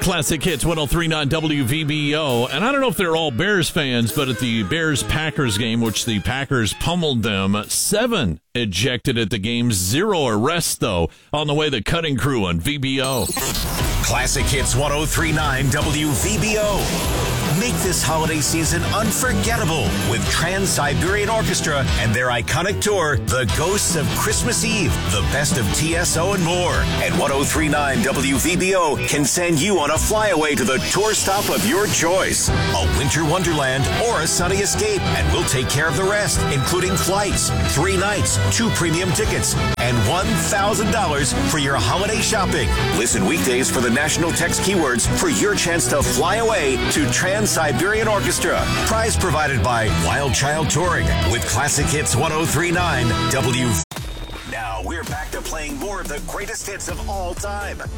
Classic Hits 103.9 WVBO. And I don't know if they're all Bears fans, but at the Bears-Packers game, which the Packers pummeled them, 7 ejected at the game, 0 arrests, though, on the way the cutting crew on VBO. Classic Hits 103.9 WVBO. Make this holiday season unforgettable with Trans-Siberian Orchestra and their iconic tour, The Ghosts of Christmas Eve, the best of TSO and more. And 103.9 WVBO can send you on a flyaway to the tour stop of your choice, a winter wonderland or a sunny escape, and we'll take care of the rest, including flights, 3 nights, 2 premium tickets, and $1,000 for your holiday shopping. Listen weekdays for the national text keywords for your chance to fly away to Trans-Siberian Orchestra. Prize provided by Wild Child Touring with Classic Hits 103.9 W. Now we're back to playing more of the greatest hits of all time.